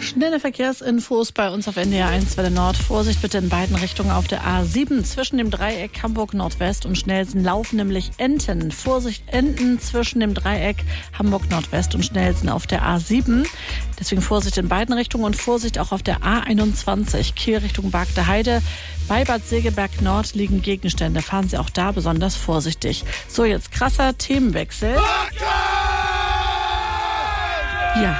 Schnelle Verkehrsinfos bei uns auf NDR 1 Welle Nord. Vorsicht bitte in beiden Richtungen auf der A7. Zwischen dem Dreieck Hamburg Nordwest und Schnellsen laufen nämlich Enten. Vorsicht, Enten zwischen dem Dreieck Hamburg Nordwest und Schnellsen auf der A7. Deswegen Vorsicht in beiden Richtungen und Vorsicht auch auf der A21 Kiel Richtung Bargte Heide. Bei Bad Segeberg Nord liegen Gegenstände. Fahren Sie auch da besonders vorsichtig. So, jetzt krasser Themenwechsel. Ja.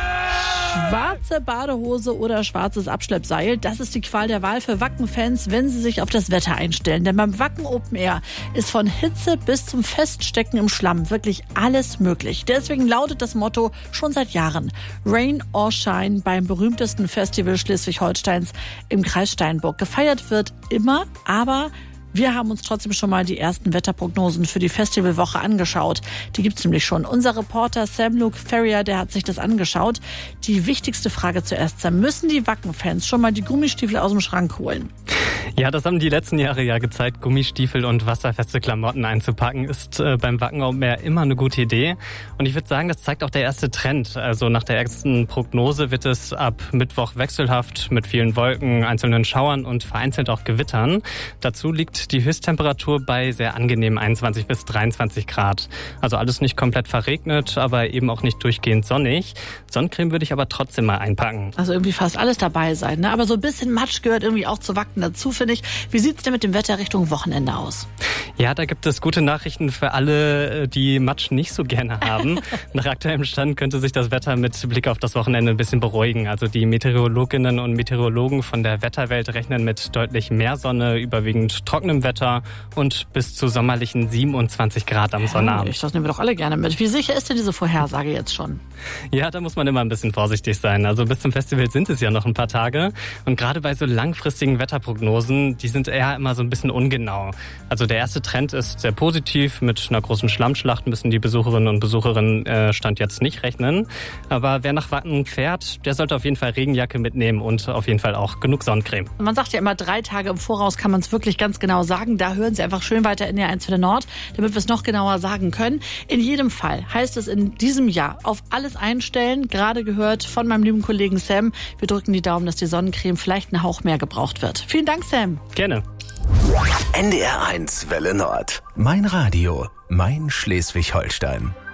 Schwarze Badehose oder schwarzes Abschleppseil, das ist die Qual der Wahl für Wacken-Fans, wenn sie sich auf das Wetter einstellen. Denn beim Wacken Open Air ist von Hitze bis zum Feststecken im Schlamm wirklich alles möglich. Deswegen lautet das Motto schon seit Jahren: Rain or Shine beim berühmtesten Festival Schleswig-Holsteins im Kreis Steinburg. Gefeiert wird immer, aber wir haben uns trotzdem schon mal die ersten Wetterprognosen für die Festivalwoche angeschaut. Die gibt's nämlich schon. Unser Reporter Sam-Luke Ferrier, der hat sich das angeschaut. Die wichtigste Frage zuerst, Sam: Müssen die Wacken-Fans schon mal die Gummistiefel aus dem Schrank holen? Ja, das haben die letzten Jahre ja gezeigt. Gummistiefel und wasserfeste Klamotten einzupacken ist beim Wacken Open Air immer eine gute Idee. Und ich würde sagen, das zeigt auch der erste Trend. Also nach der ersten Prognose wird es ab Mittwoch wechselhaft mit vielen Wolken, einzelnen Schauern und vereinzelt auch Gewittern. Dazu liegt die Höchsttemperatur bei sehr angenehmen 21 bis 23 Grad. Also alles nicht komplett verregnet, aber eben auch nicht durchgehend sonnig. Sonnencreme würde ich aber trotzdem mal einpacken. Also irgendwie fast alles dabei sein, ne? Aber so ein bisschen Matsch gehört irgendwie auch zu Wacken dazu, finde ich. Wie sieht's denn mit dem Wetter Richtung Wochenende aus? Ja, da gibt es gute Nachrichten für alle, die Matsch nicht so gerne haben. Nach aktuellem Stand könnte sich das Wetter mit Blick auf das Wochenende ein bisschen beruhigen. Also die Meteorologinnen und Meteorologen von der Wetterwelt rechnen mit deutlich mehr Sonne, überwiegend trockenem Wetter und bis zu sommerlichen 27 Grad am Sonnabend. Das nehmen wir doch alle gerne mit. Wie sicher ist denn diese Vorhersage jetzt schon? Ja, da muss man immer ein bisschen vorsichtig sein. Also bis zum Festival sind es ja noch ein paar Tage. Und gerade bei so langfristigen Wetterprognosen, die sind eher immer so ein bisschen ungenau. Also der erste Trend ist sehr positiv. Mit einer großen Schlammschlacht müssen die Besucherinnen und Besucher Stand jetzt nicht rechnen. Aber wer nach Wacken fährt, der sollte auf jeden Fall Regenjacke mitnehmen und auf jeden Fall auch genug Sonnencreme. Man sagt ja immer, 3 Tage im Voraus kann man es wirklich ganz genau sagen. Da hören Sie einfach schön weiter in der 1 Welle Nord, damit wir es noch genauer sagen können. In jedem Fall heißt es in diesem Jahr auf alles einstellen. Gerade gehört von meinem lieben Kollegen Sam. Wir drücken die Daumen, dass die Sonnencreme vielleicht einen Hauch mehr gebraucht wird. Vielen Dank, Sam. Gerne. NDR 1 Welle Nord. Mein Radio, mein Schleswig-Holstein.